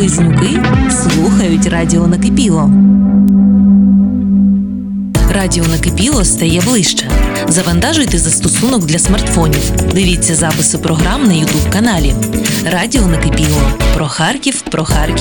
близнюки слухають радіо Накипіло. Радіо Накипіло стає ближче. Завантажуйте застосунок для смартфонів. Дивіться записи програм на YouTube-каналі. Радіо Накипіло. Про Харків, про Харків.